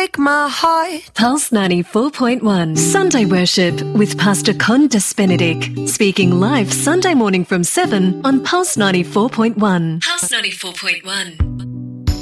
break my heart. Pulse 94.1 Sunday Worship with Pastor Condas Benedict, speaking live Sunday morning from 7 on Pulse 94.1. Pulse 94.1.